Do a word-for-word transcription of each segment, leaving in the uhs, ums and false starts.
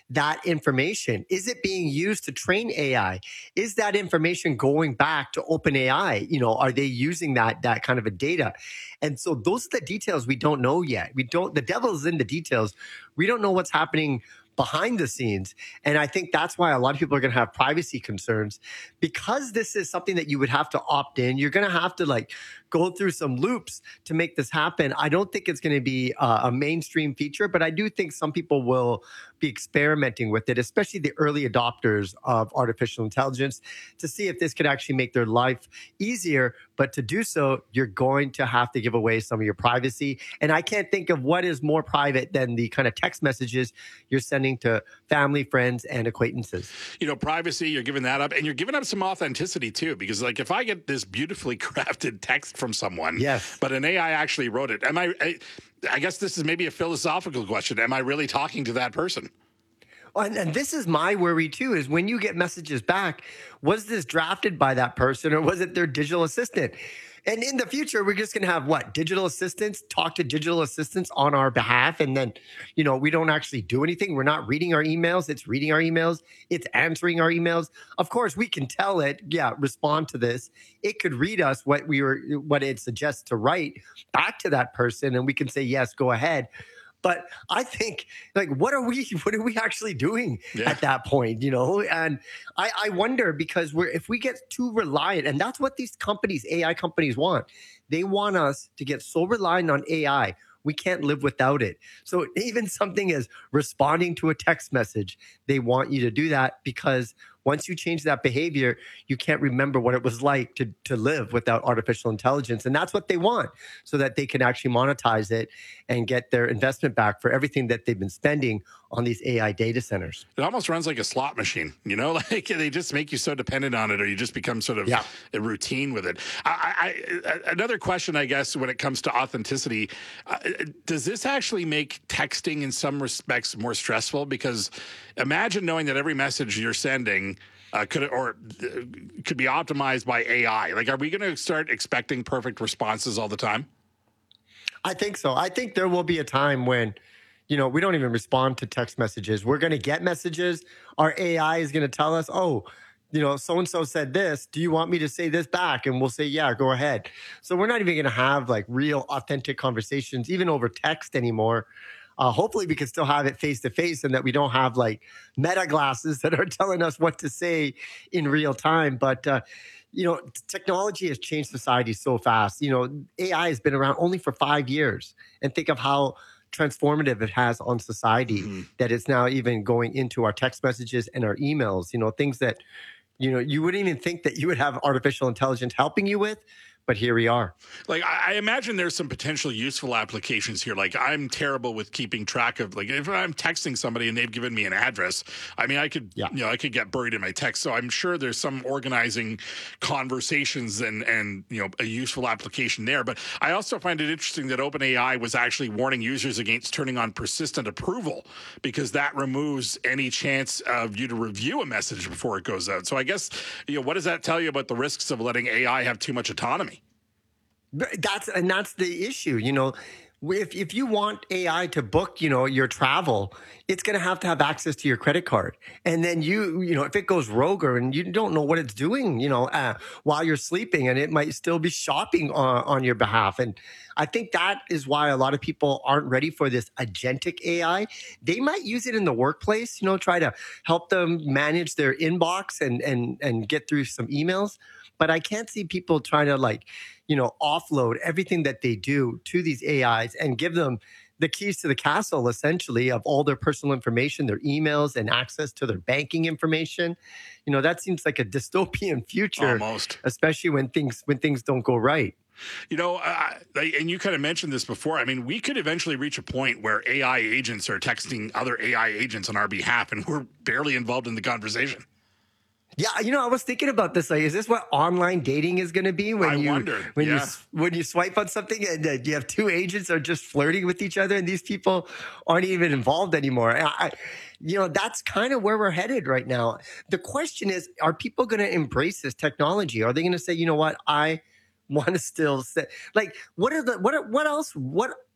that information? Is it being used to train A I? Is that information going back to OpenAI? You know, are they using that that kind of a data? And so those are the details we don't know yet. We don't. The devil's in the details. We don't know what's happening behind the scenes. And I think that's why a lot of people are going to have privacy concerns, because this is something that you would have to opt in. You're going to have to like go through some loops to make this happen. I don't think it's going to be uh, a mainstream feature, but I do think some people will be experimenting with it, especially the early adopters of artificial intelligence, to see if this could actually make their life easier. But to do so, you're going to have to give away some of your privacy. And I can't think of what is more private than the kind of text messages you're sending to family, friends, and acquaintances. You know, privacy, you're giving that up, and you're giving up some authenticity too, because like if I get this beautifully crafted text from someone, yes, but an A I actually wrote it, am I, I, I guess this is maybe a philosophical question. Am I really talking to that person? And, and this is my worry too, is when you get messages back, was this drafted by that person or was it their digital assistant? And in the future, we're just going to have what? Digital assistants talk to digital assistants on our behalf. And then, you know, we don't actually do anything. We're not reading our emails. It's reading our emails. It's answering our emails. Of course, we can tell it, yeah, respond to this. It could read us what we were, what it suggests to write back to that person. And we can say, yes, go ahead. But I think, like, what are we, what are we actually doing yeah. at that point, you know? And I, I wonder, because we're, if we get too reliant, and that's what these companies, A I companies want, they want us to get so reliant on A I, we can't live without it. So even something as responding to a text message, they want you to do that, because once you change that behavior, you can't remember what it was like to, to live without artificial intelligence. And that's what they want, so that they can actually monetize it and get their investment back for everything that they've been spending on these A I data centers. It almost runs like a slot machine, you know, like they just make you so dependent on it, or you just become sort of yeah. a routine with it. I, I, another question, I guess, when it comes to authenticity, uh, does this actually make texting in some respects more stressful? Because imagine knowing that every message you're sending Uh, could it, or uh, could be optimized by A I. Like, are we going to start expecting perfect responses all the time? I think so. I think there will be a time when, you know, we don't even respond to text messages. We're going to get messages. Our A I is going to tell us, oh, you know, so-and-so said this. Do you want me to say this back? And we'll say, yeah, go ahead. So we're not even going to have like real authentic conversations, even over text anymore. Uh, hopefully we can still have it face to face, and that we don't have like meta glasses that are telling us what to say in real time. But, uh, you know, technology has changed society so fast. You know, A I has been around only for five years. And think of how transformative it has on society, mm-hmm. that it's now even going into our text messages and our emails, you know, things that, you know, you wouldn't even think that you would have artificial intelligence helping you with. But here we are. Like, I imagine there's some potential useful applications here. Like, I'm terrible with keeping track of, like, if I'm texting somebody and they've given me an address, I mean, I could, yeah. you know, I could get buried in my text. So I'm sure there's some organizing conversations and, and, you know, a useful application there. But I also find it interesting that OpenAI was actually warning users against turning on persistent approval, because that removes any chance of you to review a message before it goes out. So I guess, you know, what does that tell you about the risks of letting A I have too much autonomy? That's and that's the issue. You know, if if you want A I to book, you know, your travel, it's going to have to have access to your credit card. And then you, you know, if it goes rogue and you don't know what it's doing, you know, uh, while you're sleeping, and it might still be shopping on, on your behalf. And I think that is why a lot of people aren't ready for this agentic A I. They might use it in the workplace, you know, try to help them manage their inbox and and and get through some emails. But I can't see people trying to, like, you know, offload everything that they do to these A Is and give them the keys to the castle, essentially, of all their personal information, their emails, and access to their banking information. You know, that seems like a dystopian future, almost, especially when things when things don't go right. You know, uh, and you kind of mentioned this before. I mean, we could eventually reach a point where A I agents are texting other A I agents on our behalf, and we're barely involved in the conversation. Yeah, you know, I was thinking about this. Like, is this what online dating is going to be? When I you wondered, when yeah. you when you swipe on something and uh, you have two agents are just flirting with each other, and these people aren't even involved anymore. I, I, you know, that's kind of where we're headed right now. The question is, are people going to embrace this technology? Are they going to say, you know what, I want to still say, like, what are the what are, what else what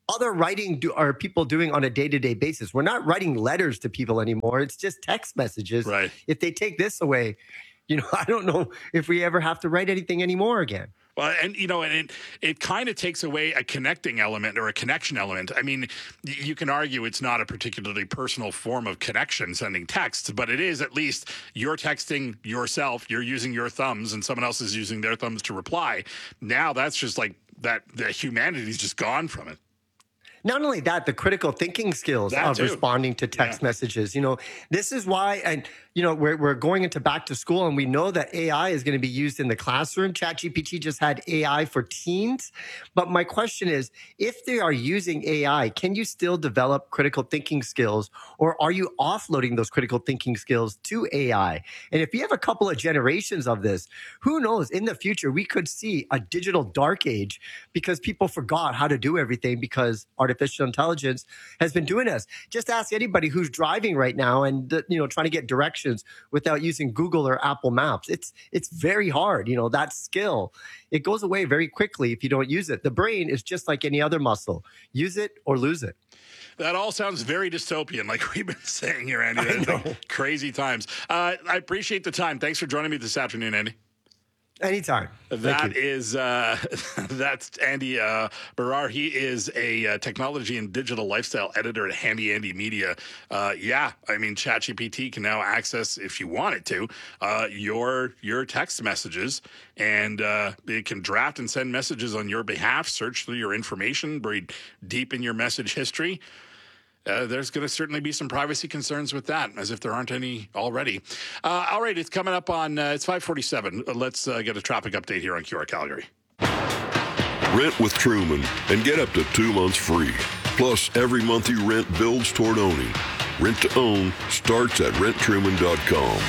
other writing do, are people doing on a day-to-day basis? We're not writing letters to people anymore. It's just text messages. Right. If they take this away, you know, I don't know if we ever have to write anything anymore again. Well, and, you know, and it, it kind of takes away a connecting element or a connection element. I mean, you can argue it's not a particularly personal form of connection, sending texts, but it is at least you're texting yourself, you're using your thumbs, and someone else is using their thumbs to reply. Now that's just like that, the humanity's just gone from it. Not only that, the critical thinking skills That of too. responding to text Yeah. messages. You know, this is why, and, you know, we're, we're going into back to school and we know that A I is going to be used in the classroom. ChatGPT just had A I for teens. But my question is, if they are using A I, can you still develop critical thinking skills, or are you offloading those critical thinking skills to A I? And if you have a couple of generations of this, who knows, in the future, we could see a digital dark age because people forgot how to do everything because artificial intelligence has been doing this. Just ask anybody who's driving right now and, you know, trying to get directions without using Google or Apple Maps. It's it's very hard. You know, that skill, it goes away very quickly if you don't use it. The brain is just like any other muscle. Use it or lose it. That all sounds very dystopian, like we've been saying here, Andy. I know. Crazy times. Uh, I appreciate the time. Thanks for joining me this afternoon, Andy. Anytime. That is, uh, that's Andy uh, Barrar. He is a uh, technology and digital lifestyle editor at Handy Andy Media. Uh, yeah, I mean, ChatGPT can now access, if you want it to, uh, your your text messages, and uh, it can draft and send messages on your behalf, search through your information, buried deep in your message history. Uh, there's going to certainly be some privacy concerns with that, as if there aren't any already. Uh, all right, it's coming up on, uh, it's five forty-seven. Uh, let's uh, get a traffic update here on Q R Calgary. Rent with Truman and get up to two months free. Plus, every month you rent builds toward owning. Rent to own starts at rent truman dot com.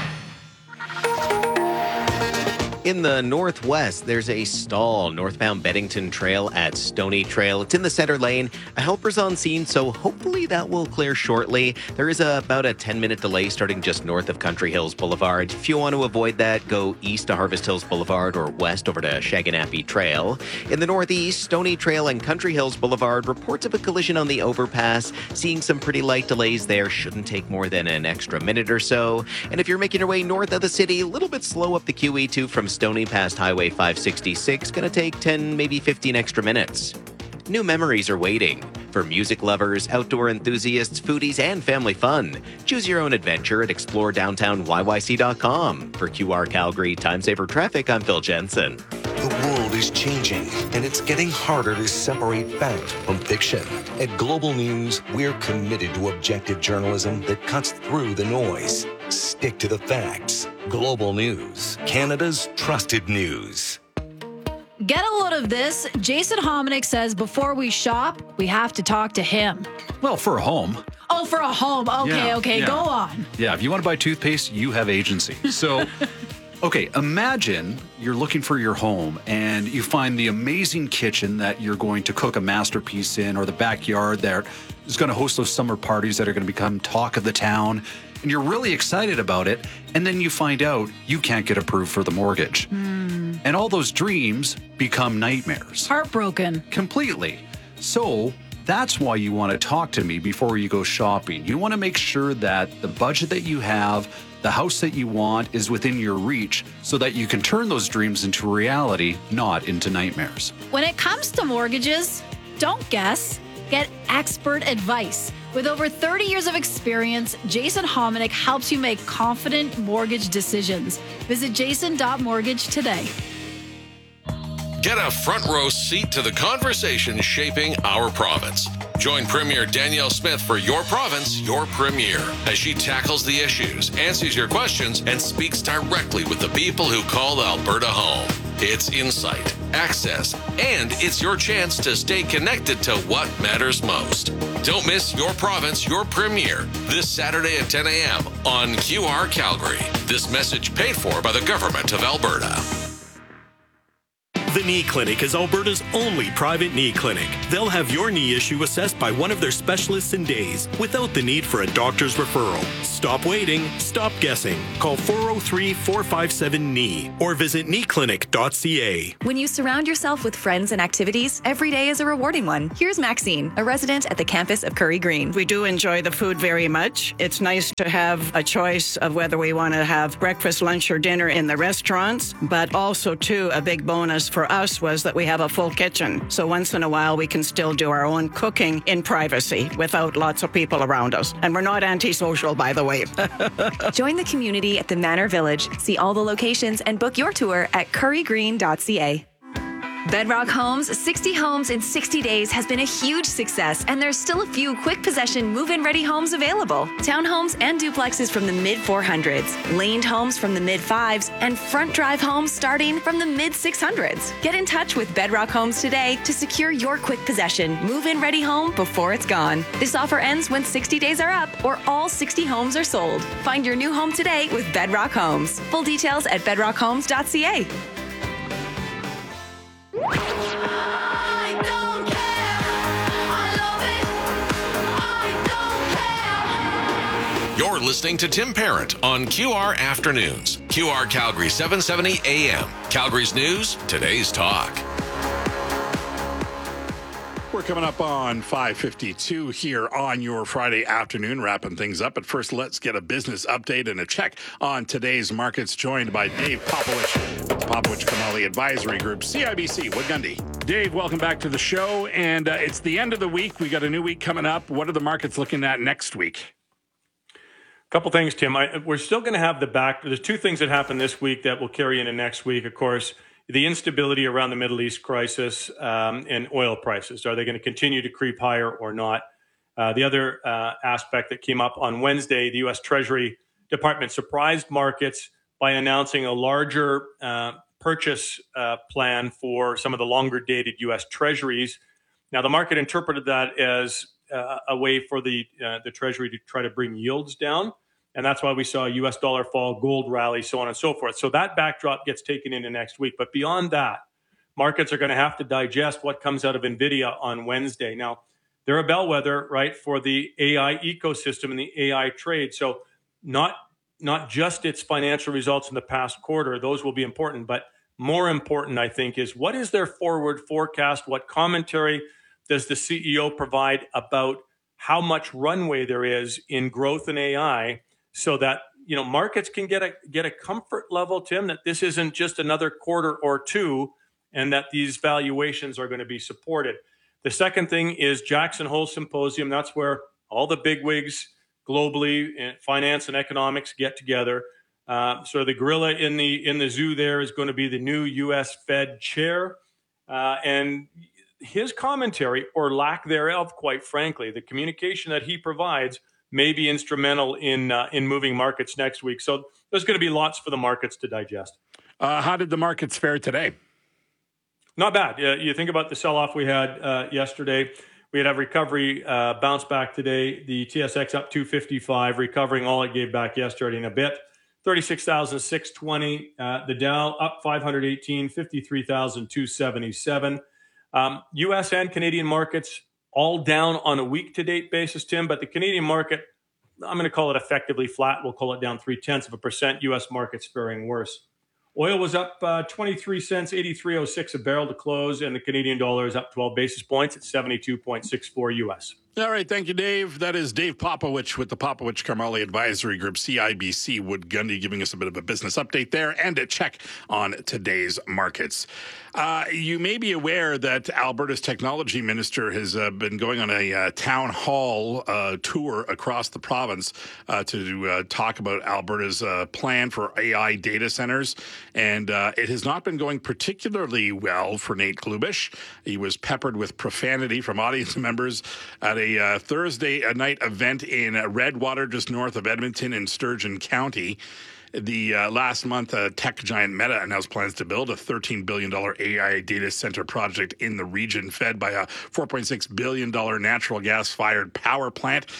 In the northwest, there's a stall northbound Beddington Trail at Stony Trail. It's in the center lane. A helper's on scene, so hopefully that will clear shortly. There is a, about a ten-minute delay starting just north of Country Hills Boulevard. If you want to avoid that, go east to Harvest Hills Boulevard or west over to Shaganappy Trail. In the northeast, Stony Trail and Country Hills Boulevard, reports of a collision on the overpass. Seeing some pretty light delays there. Shouldn't take more than an extra minute or so. And if you're making your way north of the city, a little bit slow up the Q E two from Stony past Highway five sixty-six, gonna take ten, maybe fifteen extra minutes. New memories are waiting for music lovers, outdoor enthusiasts, foodies, and family fun. Choose your own adventure at explore downtown y y c dot com. For Q R Calgary Time Saver Traffic, I'm Phil Jensen. The world is changing, and it's getting harder to separate fact from fiction. At Global News, we're committed to objective journalism that cuts through the noise. Stick to the facts. Global News, Canada's trusted news. Get a load of this. Jason Hominick says before we shop, we have to talk to him. Well, for a home. Oh, for a home. Okay, Yeah, okay, yeah. go on. Yeah, if you want to buy toothpaste, you have agency. So, okay, imagine you're looking for your home and you find the amazing kitchen that you're going to cook a masterpiece in, or the backyard that is going to host those summer parties that are going to become talk of the town. And you're really excited about it. And then you find out you can't get approved for the mortgage. Mm. And all those dreams become nightmares. Heartbroken. Completely. So that's why you want to talk to me before you go shopping. You want to make sure that the budget that you have, the house that you want, is within your reach so that you can turn those dreams into reality, not into nightmares. When it comes to mortgages, don't guess. Get expert advice. With over thirty years of experience, Jason Hominick helps you make confident mortgage decisions. Visit jason dot mortgage today. Get a front row seat to the conversation shaping our province. Join Premier Danielle Smith for Your Province, Your Premier, as she tackles the issues, answers your questions, and speaks directly with the people who call Alberta home. It's insight, access, and it's your chance to stay connected to what matters most. Don't miss Your Province, Your Premier this Saturday at ten a.m. on Q R Calgary. This message paid for by the Government of Alberta. The Knee Clinic is Alberta's only private knee clinic. They'll have your knee issue assessed by one of their specialists in days without the need for a doctor's referral. Stop waiting. Stop guessing. Call four oh three, four five seven, K N E E or visit knee clinic dot c a. When you surround yourself with friends and activities, every day is a rewarding one. Here's Maxine, a resident at the campus of Curry Green. We do enjoy the food very much. It's nice to have a choice of whether we want to have breakfast, lunch, or dinner in the restaurants, but also, too, a big bonus for us was that we have a full kitchen. So once in a while, we can still do our own cooking in privacy without lots of people around us. And we're not antisocial, by the way. Join the community at the Manor Village. See all the locations and book your tour at curry green dot c a. Bedrock Homes, sixty homes in sixty days has been a huge success, and there's still a few quick possession move-in ready homes available. Townhomes and duplexes from the mid four hundreds, laned homes from the mid fives, and front drive homes starting from the mid six hundreds. Get in touch with Bedrock Homes today to secure your quick possession move-in ready home before it's gone. This offer ends when sixty days are up or all sixty homes are sold. Find your new home today with Bedrock Homes. Full details at bedrock homes dot c a. I don't care. I love it. I don't care. You're listening to Tim Parent on Q R Afternoons. Q R Calgary seven seventy A M. Calgary's news, today's talk. We're coming up on five fifty-two here on your Friday afternoon, wrapping things up. But first, let's get a business update and a check on today's markets, joined by Dave Popowich with the Popowich Kamali Advisory Group, C I B C, Wood Gundy. Dave, welcome back to the show. And uh, it's the end of the week. We got a new week coming up. What are the markets looking at next week? A couple things, Tim. I, we're still going to have the back. There's two things that happen this week that will carry into next week, of course. The instability around the Middle East crisis um, and oil prices. Are they going to continue to creep higher or not? Uh, the other uh, aspect that came up on Wednesday, the U S Treasury Department surprised markets by announcing a larger uh, purchase uh, plan for some of the longer dated U S Treasuries. Now, the market interpreted that as uh, a way for the uh, the Treasury to try to bring yields down. And that's why we saw a U S dollar fall, gold rally, so on and so forth. So that backdrop gets taken into next week. But beyond that, markets are going to have to digest what comes out of NVIDIA on Wednesday. Now, they're a bellwether, right, for the A I ecosystem and the A I trade. So not, not just its financial results in the past quarter. Those will be important. But more important, I think, is what is their forward forecast? What commentary does the C E O provide about how much runway there is in growth in A I? So that, you know, markets can get a get a comfort level, Tim, that this isn't just another quarter or two and that these valuations are going to be supported. The second thing is Jackson Hole Symposium. That's where all the bigwigs globally in finance and economics get together. Uh, so the gorilla in the in the zoo there is going to be the new U S Fed chair. Uh, and his commentary, or lack thereof, quite frankly, the communication that he provides may be instrumental in uh, in moving markets next week. So there's going to be lots for the markets to digest. Uh, how did the markets fare today? Not bad. Uh, you think about the sell-off we had uh, yesterday. We had a recovery uh, bounce back today. The T S X up two fifty-five, recovering all it gave back yesterday in a bit. thirty-six thousand six hundred twenty. Uh, the Dow up five hundred eighteen, fifty-three thousand two hundred seventy-seven. Um, U S and Canadian markets all down on a week-to-date basis, Tim, but the Canadian market, I'm going to call it effectively flat. We'll call it down three-tenths of a percent. U S market's faring worse. Oil was up uh, twenty-three cents, eighty-three oh six a barrel to close, and the Canadian dollar is up twelve basis points at seventy-two point six four U S. All right, thank you, Dave. That is Dave Popowich with the Popowich Kamali Advisory Group, C I B C, Wood Gundy, giving us a bit of a business update there and a check on today's markets. Uh, you may be aware that Alberta's technology minister has uh, been going on a uh, town hall uh, tour across the province uh, to uh, talk about Alberta's uh, plan for A I data centers. And uh, it has not been going particularly well for Nate Glubish. He was peppered with profanity from audience members at a uh, Thursday night event in uh, Redwater, just north of Edmonton in Sturgeon County. The uh, last month, uh, tech giant Meta announced plans to build a thirteen billion dollars A I data center project in the region, fed by a four point six billion dollars natural gas-fired power plant.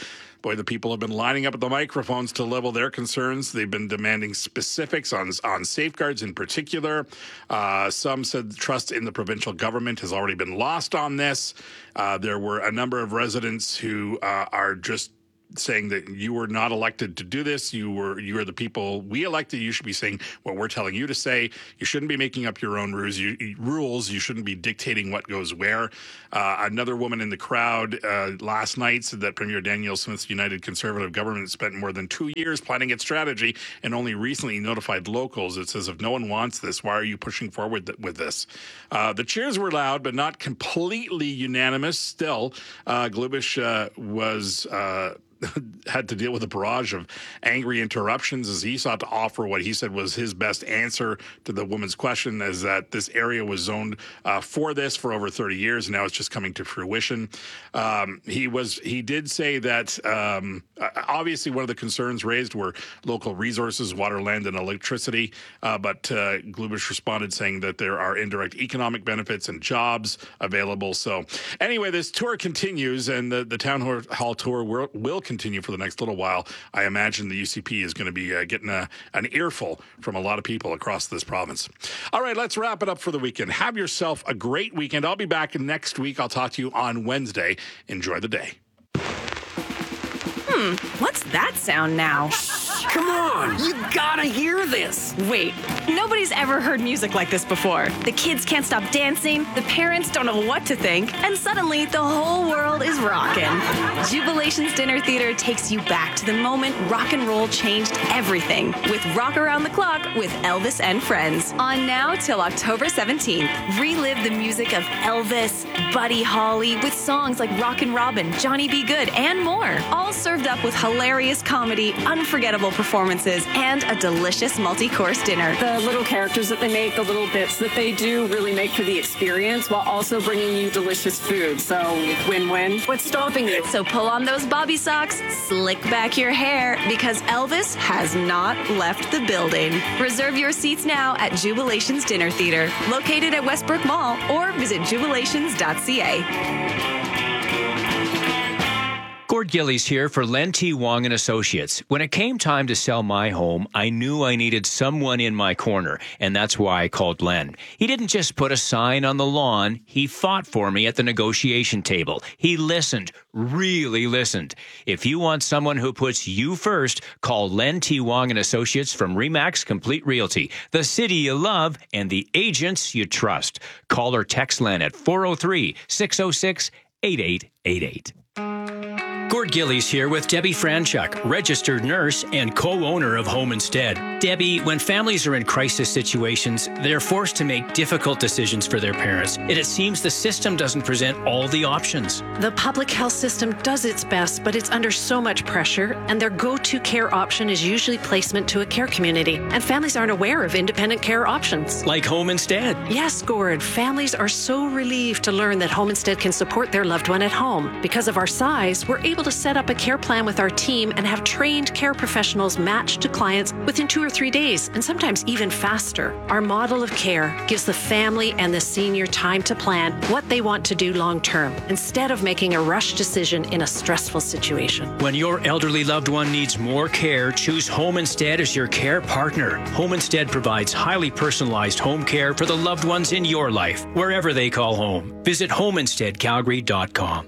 boy, the people have been lining up at the microphones to level their concerns. They've been demanding specifics on, on safeguards in particular. Uh, some said trust in the provincial government has already been lost on this. Uh, there were a number of residents who uh, are just saying that you were not elected to do this. You were you are the people we elected. You should be saying what we're telling you to say. You shouldn't be making up your own rules. You, rules. You shouldn't be dictating what goes where. Uh, another woman in the crowd uh, last night said that Premier Danielle Smith's United Conservative government spent more than two years planning its strategy and only recently notified locals. It says, if no one wants this, why are you pushing forward th- with this? Uh, the cheers were loud, but not completely unanimous. Still, uh, Glubish uh, was... Uh, had to deal with a barrage of angry interruptions as he sought to offer what he said was his best answer to the woman's question, is that this area was zoned uh, for this for over thirty years, and now it's just coming to fruition. Um, he was he did say that um, obviously one of the concerns raised were local resources, water, land, and electricity, uh, but uh, Glubish responded saying that there are indirect economic benefits and jobs available. So anyway, this tour continues, and the, the town hall tour will, will continue continue for the next little while. I imagine the U C P is going to be uh, getting a, an earful from a lot of people across this province. All right, let's wrap it up for the weekend. Have yourself a great weekend. I'll be back next week. I'll talk to you on Wednesday. Enjoy the day. Hmm, what's that sound now? Come on, you gotta hear this. Wait, nobody's ever heard music like this before. The kids can't stop dancing, the parents don't know what to think, and suddenly the whole world is rocking. Jubilation's Dinner Theater takes you back to the moment rock and roll changed everything with Rock Around the Clock with Elvis and Friends. On now till October seventeenth. Relive the music of Elvis, Buddy Holly, with songs like Rockin' Robin, Johnny B. Good, and more. All served up with hilarious comedy, unforgettable performances, and a delicious multi-course dinner. The little characters that they make, the little bits that they do really make for the experience while also bringing you delicious food. So win-win. What's stopping you? So pull on those bobby socks, slick back your hair, because Elvis has not left the building. Reserve your seats now at Jubilation's Dinner Theater, located at Westbrook Mall, or visit jubilations dot c a. Gord Gillies here for Len T. Wong and Associates. When it came time to sell my home, I knew I needed someone in my corner, and that's why I called Len. He didn't just put a sign on the lawn. He fought for me at the negotiation table. He listened, really listened. If you want someone who puts you first, call Len T. Wong and Associates from Remax Complete Realty, the city you love and the agents you trust. Call or text Len at four oh three, six oh six, eight eight eight eight. Gord Gillies here with Debbie Franchuk, registered nurse and co-owner of Home Instead. Debbie, when families are in crisis situations, they're forced to make difficult decisions for their parents, and it seems the system doesn't present all the options. The public health system does its best, but it's under so much pressure, and their go-to care option is usually placement to a care community, and families aren't aware of independent care options. Like Home Instead. Yes, Gord. Families are so relieved to learn that Home Instead can support their loved one at home. Because of our size, we're able to set up a care plan with our team and have trained care professionals matched to clients within two or three days, and sometimes even faster. Our model of care gives the family and the senior time to plan what they want to do long term, instead of making a rush decision in a stressful situation. When your elderly loved one needs more care, choose Home Instead as your care partner. Home Instead provides highly personalized home care for the loved ones in your life, wherever they call home. Visit home instead calgary dot com.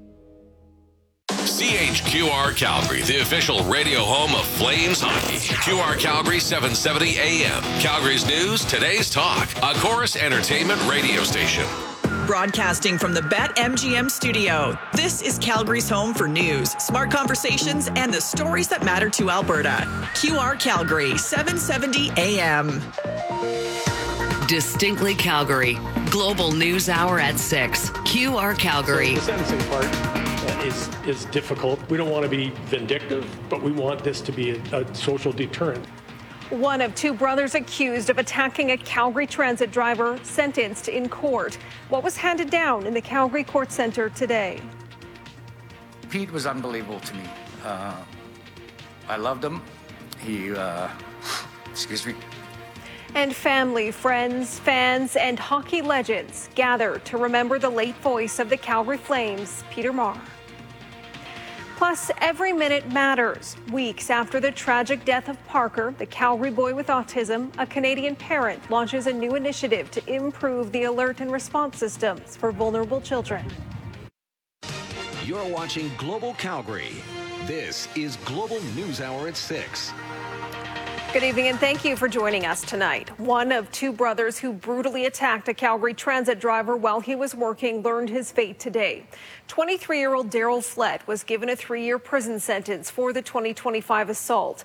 C H Q R Calgary, the official radio home of Flames hockey. Q R Calgary seven seventy A M. Calgary's news, today's talk. A Chorus Entertainment radio station. Broadcasting from the BetMGM studio, this is Calgary's home for news, smart conversations, and the stories that matter to Alberta. Q R Calgary, seven seventy A M. Distinctly Calgary. Global News Hour at six. Q R Calgary. So the sentencing part uh, is, is difficult. We don't want to be vindictive, but we want this to be a, a social deterrent. One of two brothers accused of attacking a Calgary Transit driver sentenced in court. What was handed down in the Calgary Court Centre today? Pete was unbelievable to me. Uh, I loved him. He, uh, excuse me. And family, friends, fans, and hockey legends gather to remember the late voice of the Calgary Flames, Peter Maher. Plus, every minute matters. Weeks after the tragic death of Parker, the Calgary boy with autism, a Canadian parent launches a new initiative to improve the alert and response systems for vulnerable children. You're watching Global Calgary. This is Global News Hour at six. Good evening and thank you for joining us tonight. One of two brothers who brutally attacked a Calgary Transit driver while he was working learned his fate today. twenty-three-year-old Daryl Flett was given a three-year prison sentence for the twenty twenty-five assault.